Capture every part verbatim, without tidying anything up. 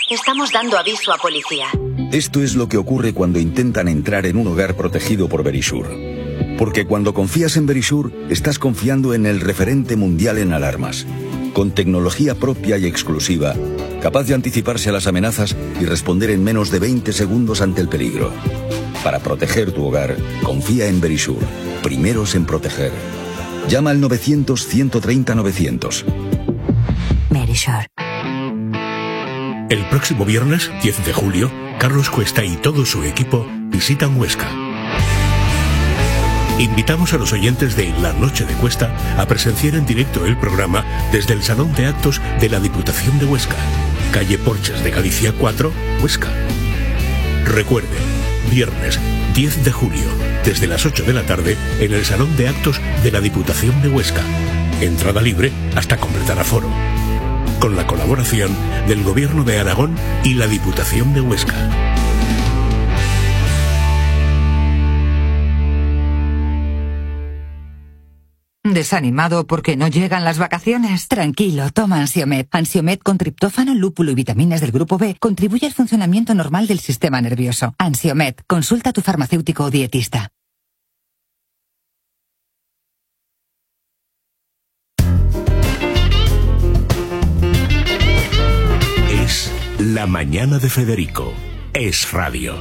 Estamos dando aviso a policía. Esto es lo que ocurre cuando intentan entrar en un hogar protegido por Verisure. Porque cuando confías en Verisure, estás confiando en el referente mundial en alarmas. Con tecnología propia y exclusiva, capaz de anticiparse a las amenazas y responder en menos de veinte segundos ante el peligro. Para proteger tu hogar, confía en Verisure. Primeros en proteger. Llama al novecientos, ciento treinta, novecientos. Verisure. El próximo viernes, diez de julio, Carlos Cuesta y todo su equipo visitan Huesca. Invitamos a los oyentes de La Noche de Cuesta a presenciar en directo el programa desde el Salón de Actos de la Diputación de Huesca, calle Porches de Galicia cuatro, Huesca. Recuerde, viernes diez de julio, desde las ocho de la tarde, en el Salón de Actos de la Diputación de Huesca. Entrada libre hasta completar aforo. Con la colaboración del Gobierno de Aragón y la Diputación de Huesca. ¿Desanimado porque no llegan las vacaciones? Tranquilo, toma Ansiomed. Ansiomed con triptófano, lúpulo y vitaminas del grupo B contribuye al funcionamiento normal del sistema nervioso. Ansiomed, consulta a tu farmacéutico o dietista. Es La Mañana de Federico. Es radio.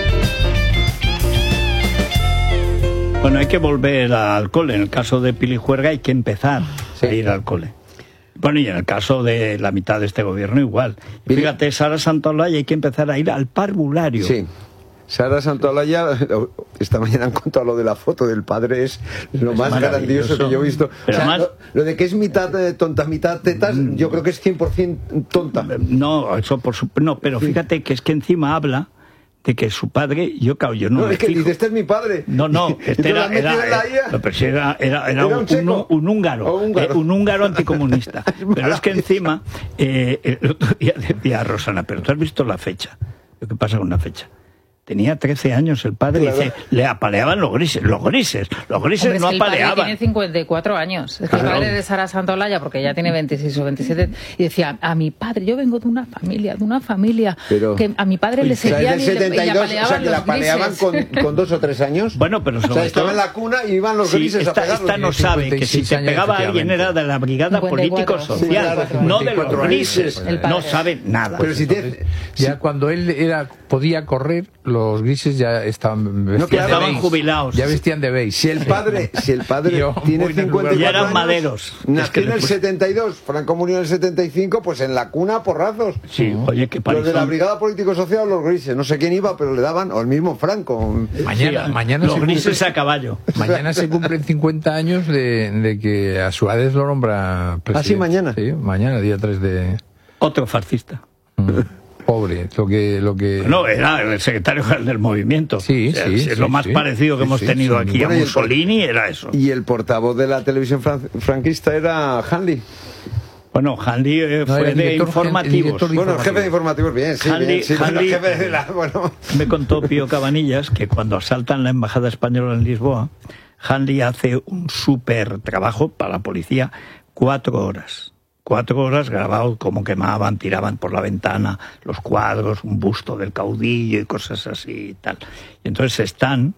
Bueno, hay que volver al cole. En el caso de Pili Juerga hay que empezar sí. a ir al cole. Bueno, y en el caso de la mitad de este gobierno igual. Y fíjate, Sara Santolaya hay que empezar a ir al parvulario. Sí. Sara Santolaya, esta mañana han contado lo de la foto del padre, es lo es más grandioso que yo he visto. O sea, más... lo, lo de que es mitad eh, tonta, mitad tetas, yo creo que es cien por ciento tonta. No, eso por su... no, pero fíjate que es que encima habla de que su padre, yo claro, yo no, no me es que fijo. dice, este es mi padre. No, no, este era, era, era, era, pero si era, era, era, era un, un, un, un húngaro, un húngaro, eh, un húngaro anticomunista. Pero es que encima, eh, el otro día decía a Rosana, pero tú has visto la fecha, lo que pasa con una fecha. Tenía trece años el padre, claro. Y dice, le apaleaban los grises, los grises, los grises. Hombre, no es que apaleaban. El padre tiene cincuenta y cuatro años. Es que claro. El padre de Sara Santolaya, porque ya tiene veintiséis o veintisiete, y decía, a mi padre, yo vengo de una familia, de una familia, pero, que a mi padre le seguían y, le, y le apaleaban. O sea, que los la apaleaban con, con dos o tres años. Bueno, pero sobre o sea, estaba todo, en la cuna y iban los sí, grises esta, a pegarlos. Esta no sabe que si se pegaba a alguien era de la brigada político-social, sí, no de los grises. No sabe nada. Pero si te, ya cuando él era podía correr, los grises ya estaban, no, que estaban jubilados. Ya vestían de beige. Si el padre, si el padre Yo, tiene cincuenta y cuatro ya eran años, maderos. Nació en el setenta y dos, Franco murió en el setenta y cinco, pues en la cuna porrazos. Sí, oye, qué Los de la brigada político-social, los grises, no sé quién iba, pero le daban, o el mismo Franco. Mañana, sí, mañana los se grises cumple, a caballo. Mañana se cumplen cincuenta años de, de que a Suárez lo nombra presidente. ¿Ah, sí, mañana? Sí, mañana, día tres de... Otro fascista. Mm. Pobre, lo que, lo que... No, era el secretario del movimiento. Sí, o sea, sí, es sí, lo más sí, parecido que sí, hemos sí, tenido sí, aquí bueno, a Mussolini, era eso. Y el portavoz de la televisión fran franquista era Hanley. Bueno, Hanley eh, no, fue de informativos. El bueno, el jefe de informativos, bien, sí, Hanley, bien, sí, Hanley, bueno, jefe de la, bueno. Me contó Pío Cabanillas que cuando asaltan la embajada española en Lisboa, Hanley hace un súper trabajo para la policía, cuatro horas. Cuatro horas grabado cómo quemaban, tiraban por la ventana los cuadros, un busto del caudillo y cosas así y tal. Y entonces están,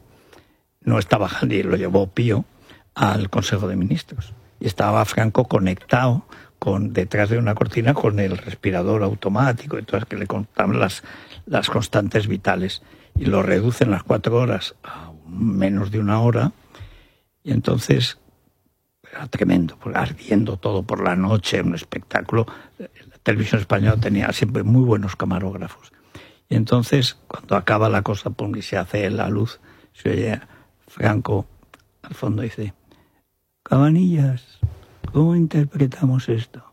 no estaba Hanley, lo llevó Pío al Consejo de Ministros. Y estaba Franco conectado con detrás de una cortina con el respirador automático, entonces que le contaban las, las constantes vitales. Y lo reducen las cuatro horas a menos de una hora. Y entonces... era tremendo, porque ardiendo todo por la noche, un espectáculo. La televisión española tenía siempre muy buenos camarógrafos. Y entonces, cuando acaba la cosa, pum, y se hace la luz, se oye Franco al fondo dice, Cabanillas, ¿cómo interpretamos esto?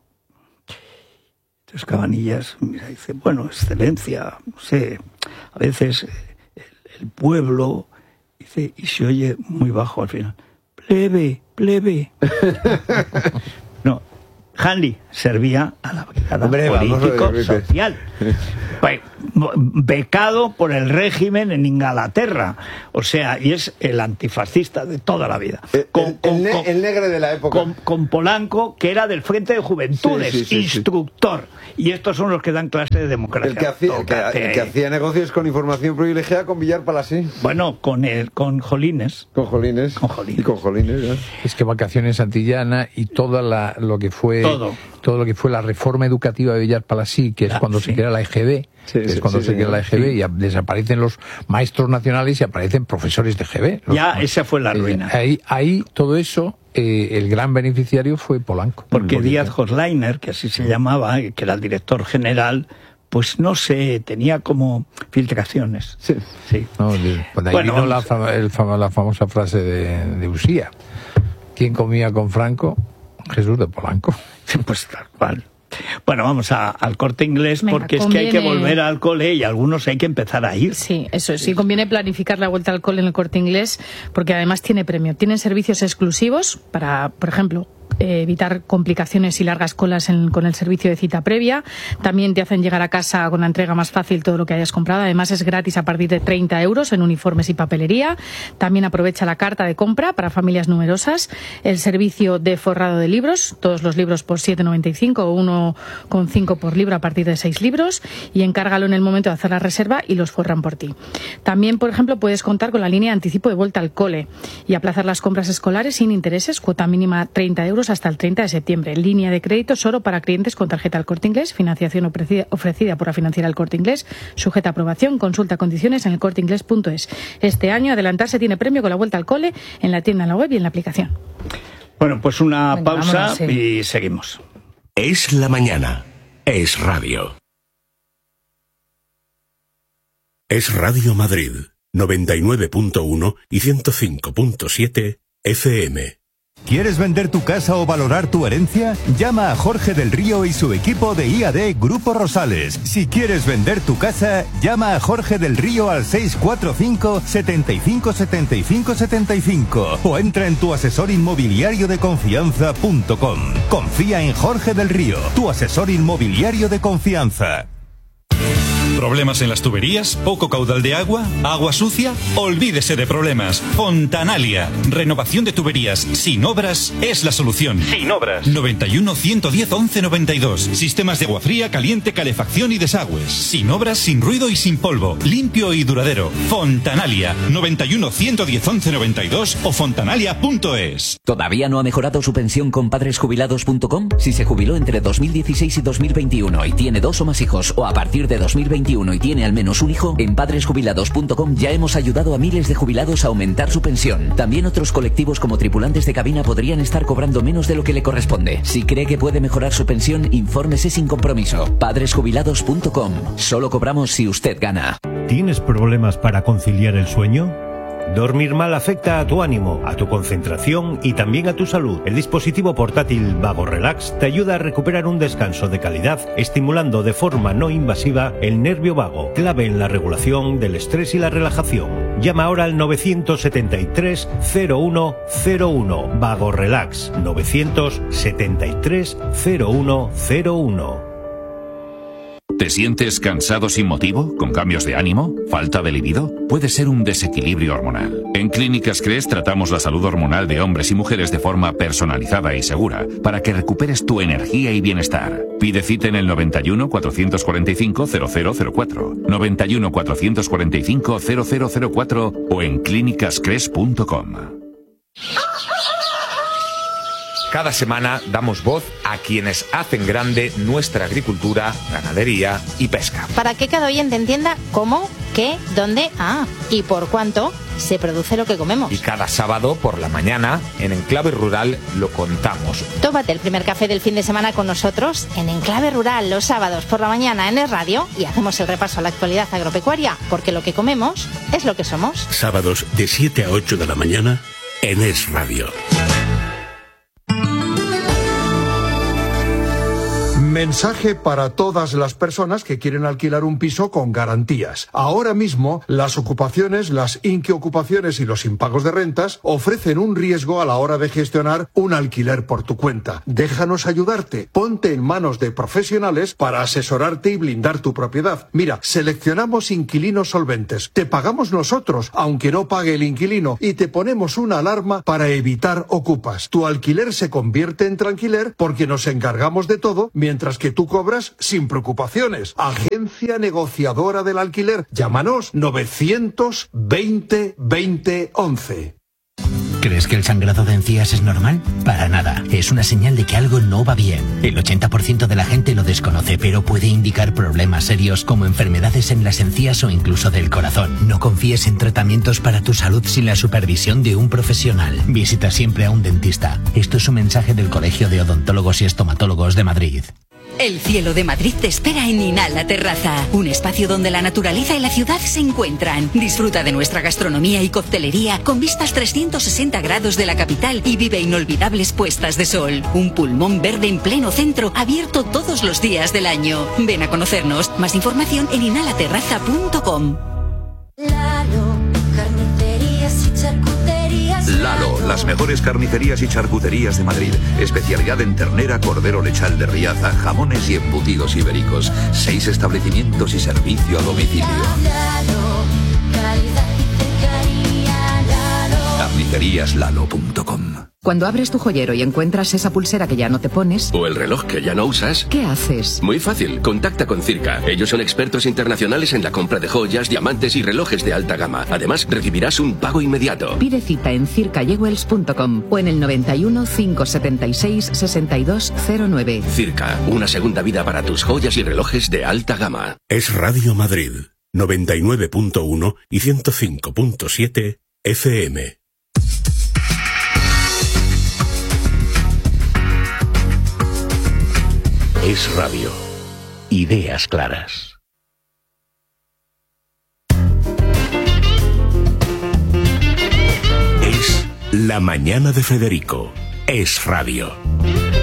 Entonces Cabanillas mira, dice, bueno, excelencia, no sé, a veces el, el pueblo, dice, y se oye muy bajo al final, plebe, plebe. No, Hanley, servía a la brigada político-social. Pues, becado por el régimen en Inglaterra. O sea, y es el antifascista de toda la vida. El, con, el, con, el, con, el negro de la época. Con, con Polanco, que era del Frente de Juventudes, sí, sí, sí, instructor. Sí. Y estos son los que dan clase de democracia. El que hacía, el que, el que hacía negocios con información privilegiada con Villar Palasí. Bueno, con el, con Jolines. Con Jolines. Con Jolines. Y con Jolines, ¿no? Es que Vacaciones Santillana y toda la, lo que fue todo. todo lo que fue la reforma educativa de Villar Palasí, que es ah, cuando sí. se crea la E G B, sí, que es sí, cuando sí, se crea sí, la E G B sí. y desaparecen los maestros nacionales y aparecen profesores de G B. Ya, los, esa fue la ruina. Ahí, ahí todo eso, eh, el gran beneficiario fue Polanco. Porque, porque Díaz Horleiner, que así se llamaba, que era el director general, pues no sé, tenía como filtraciones. Sí. sí. No, de, pues de ahí bueno, vino la, fama, el, la famosa frase de, de Usía. ¿Quién comía con Franco? Jesús de Polanco. Pues tal cual. Bueno, vamos a, al Corte Inglés. Venga, porque conviene... es que hay que volver al cole y algunos hay que empezar a ir. Sí, eso sí, conviene planificar la vuelta al cole en el Corte Inglés porque además tiene premio. Tienen servicios exclusivos para, por ejemplo, Eh, evitar complicaciones y largas colas en, con el servicio de cita previa. También te hacen llegar a casa con la entrega más fácil todo lo que hayas comprado. Además es gratis a partir de treinta euros en uniformes y papelería. También aprovecha la carta de compra para familias numerosas. El servicio de forrado de libros, todos los libros por siete noventa y cinco o uno coma cinco por libro a partir de seis libros. Y encárgalo en el momento de hacer la reserva y los forran por ti. También, por ejemplo, puedes contar con la línea de anticipo de vuelta al cole y aplazar las compras escolares sin intereses, cuota mínima treinta euros hasta el treinta de septiembre. Línea de crédito solo para clientes con tarjeta El Corte Inglés. Financiación ofrecida, ofrecida por la financiera El Corte Inglés. Sujeta a aprobación. Consulta condiciones en el corte inglés punto es. Este año adelantarse tiene premio con la vuelta al cole en la tienda, en la web y en la aplicación. Bueno, pues una Venga, pausa vámonos, sí. y seguimos. Es la mañana. Es radio. Es Radio Madrid. noventa y nueve punto uno y ciento cinco punto siete F M. ¿Quieres vender tu casa o valorar tu herencia? Llama a Jorge del Río y su equipo de I A D Grupo Rosales. Si quieres vender tu casa, llama a Jorge del Río al seis cuatro cinco, setenta y cinco, setenta y cinco, setenta y cinco o entra en tu asesor inmobiliario de confianza punto com. Confía en Jorge del Río, tu asesor inmobiliario de confianza. ¿Problemas en las tuberías? ¿Poco caudal de agua? ¿Agua sucia? Olvídese de problemas. Fontanalia. Renovación de tuberías sin obras es la solución. Sin obras. noventa y uno, ciento diez, once noventa y dos. Sistemas de agua fría, caliente, calefacción y desagües. Sin obras, sin ruido y sin polvo. Limpio y duradero. Fontanalia. noventa y uno, ciento diez, once noventa y dos o fontanalia punto es. ¿Todavía no ha mejorado su pensión con padres jubilados punto com? Si se jubiló entre dos mil dieciséis y dos mil veintiuno y tiene dos o más hijos o a partir de dos mil veintiuno y tiene al menos un hijo, en padres jubilados punto com ya hemos ayudado a miles de jubilados a aumentar su pensión. También otros colectivos como tripulantes de cabina podrían estar cobrando menos de lo que le corresponde. Si cree que puede mejorar su pensión, infórmese sin compromiso. padres jubilados punto com. Solo cobramos si usted gana. ¿Tienes problemas para conciliar el sueño? Dormir mal afecta a tu ánimo, a tu concentración y también a tu salud. El dispositivo portátil Vago Relax te ayuda a recuperar un descanso de calidad, estimulando de forma no invasiva el nervio vago, clave en la regulación del estrés y la relajación. Llama ahora al novecientos setenta y tres, cero uno cero uno. Vago Relax. novecientos setenta y tres, cero uno cero uno. ¿Te sientes cansado sin motivo? ¿Con cambios de ánimo? ¿Falta de libido? Puede ser un desequilibrio hormonal. En Clínicas Cres tratamos la salud hormonal de hombres y mujeres de forma personalizada y segura para que recuperes tu energía y bienestar. Pide cita en el noventa y uno, cuatrocientos cuarenta y cinco, cero cero cero cuatro, noventa y uno, cuatrocientos cuarenta y cinco, cero cero cero cuatro o en clínicas cres punto com. Cada semana damos voz a quienes hacen grande nuestra agricultura, ganadería y pesca. Para que cada oyente entienda cómo, qué, dónde, ah, y por cuánto se produce lo que comemos. Y cada sábado por la mañana, en Enclave Rural, lo contamos. Tómate el primer café del fin de semana con nosotros en Enclave Rural los sábados por la mañana en Es Radio y hacemos el repaso a la actualidad agropecuaria, porque lo que comemos es lo que somos. Sábados de siete a ocho de la mañana en Es Radio. Mensaje para todas las personas que quieren alquilar un piso con garantías. Ahora mismo, las ocupaciones, las inquiocupaciones y los impagos de rentas ofrecen un riesgo a la hora de gestionar un alquiler por tu cuenta. Déjanos ayudarte. Ponte en manos de profesionales para asesorarte y blindar tu propiedad. Mira, seleccionamos inquilinos solventes. Te pagamos nosotros, aunque no pague el inquilino, y te ponemos una alarma para evitar ocupas. Tu alquiler se convierte en tranquiler porque nos encargamos de todo, mientras Mientras que tú cobras sin preocupaciones. Agencia negociadora del alquiler. Llámanos novecientos veinte veinte once. ¿Crees que el sangrado de encías es normal? Para nada. Es una señal de que algo no va bien. El ochenta por ciento de la gente lo desconoce, pero puede indicar problemas serios como enfermedades en las encías o incluso del corazón. No confíes en tratamientos para tu salud sin la supervisión de un profesional. Visita siempre a un dentista. Esto es un mensaje del Colegio de Odontólogos y Estomatólogos de Madrid. El cielo de Madrid te espera en Inala Terraza, un espacio donde la naturaleza y la ciudad se encuentran. Disfruta de nuestra gastronomía y coctelería con vistas trescientos sesenta grados de la capital y vive inolvidables puestas de sol. Un pulmón verde en pleno centro, abierto todos los días del año. Ven a conocernos. Más información en inalaterraza punto com. Lalo, las mejores carnicerías y charcuterías de Madrid. Especialidad en ternera, cordero lechal de Riaza, jamones y embutidos ibéricos. Seis establecimientos y servicio a domicilio. carnicerías lalo punto com. Cuando abres tu joyero y encuentras esa pulsera que ya no te pones... o el reloj que ya no usas... ¿qué haces? Muy fácil, contacta con Circa. Ellos son expertos internacionales en la compra de joyas, diamantes y relojes de alta gama. Además, recibirás un pago inmediato. Pide cita en circa jewels punto com o en el noventa y uno, cinco setenta y seis, sesenta y dos cero nueve. Circa, una segunda vida para tus joyas y relojes de alta gama. Es Radio Madrid, noventa y nueve punto uno y ciento cinco punto siete F M. Es radio. Ideas claras. Es La Mañana de Federico. Es radio.